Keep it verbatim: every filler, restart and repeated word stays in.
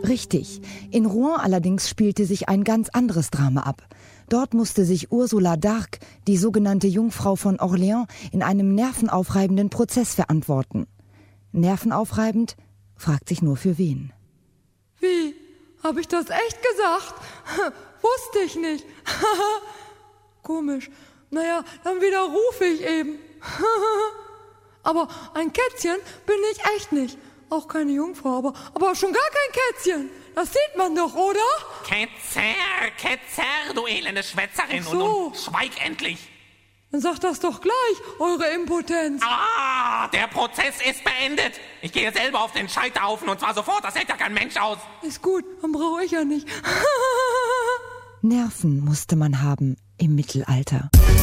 Richtig. In Rouen allerdings spielte sich ein ganz anderes Drama ab. Dort musste sich Ursula d'Arc, die sogenannte Jungfrau von Orléans, in einem nervenaufreibenden Prozess verantworten. Nervenaufreibend? Fragt sich nur für wen. Wie? Hab ich das echt gesagt? Wusste ich nicht. Komisch. Naja, dann widerrufe ich eben. Aber ein Kätzchen bin ich echt nicht. Auch keine Jungfrau, aber, aber schon gar kein Kätzchen. Das sieht man doch, oder? Ketzer, Ketzer, du elende Schwätzerin. Ach so. Und, und schweig endlich. Dann sagt das doch gleich, eure Impotenz. Ah, der Prozess ist beendet. Ich gehe selber auf den Scheiterhaufen und zwar sofort. Das hält ja kein Mensch aus. Ist gut, dann brauche ich ja nicht. Nerven musste man haben im Mittelalter.